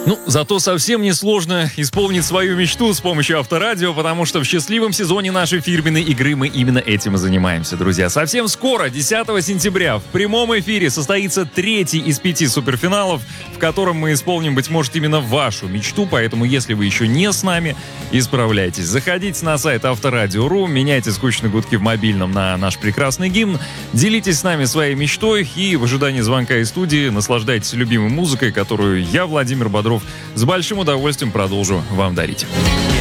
Ну, зато совсем несложно исполнить свою мечту с помощью Авторадио, потому что в счастливом сезоне нашей фирменной игры мы именно этим и занимаемся, друзья. Совсем скоро, 10 сентября, в прямом эфире состоится 3-й из 5 суперфиналов, в котором мы исполним, быть может, именно вашу мечту. Поэтому, если вы еще не с нами, исправляйтесь. Заходите на сайт Авторадио.ру, меняйте скучные гудки в мобильном на наш прекрасный гимн, делитесь с нами своей мечтой и в ожидании звонка из студии наслаждайтесь любимой музыкой, которую я, Владимир Бодров, с большим удовольствием продолжу вам дарить.